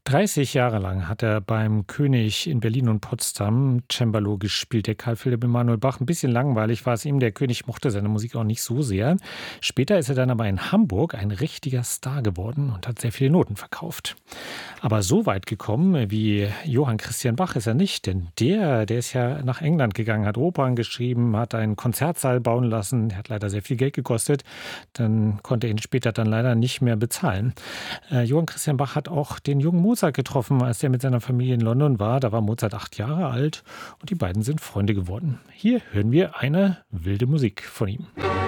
30 Jahre lang hat er beim König in Berlin und Potsdam Cembalo gespielt, der Karl Philipp Emanuel Bach. Ein bisschen langweilig war es ihm, der König mochte seine Musik auch nicht so sehr. Später ist er dann aber in Hamburg ein richtiger Star geworden und hat sehr viele Noten verkauft. Aber so weit gekommen wie Johann Christian Bach ist er nicht, denn der ist ja nach England gegangen, hat Opern geschrieben, hat einen Konzertsaal bauen lassen, der hat leider sehr viel Geld gekostet, dann konnte er ihn später dann leider nicht mehr bezahlen. Johann Christian Bach hat auch den jungen Mozart getroffen, als er mit seiner Familie in London war. Da war Mozart 8 Jahre alt und die beiden sind Freunde geworden. Hier hören wir eine wilde Musik von ihm.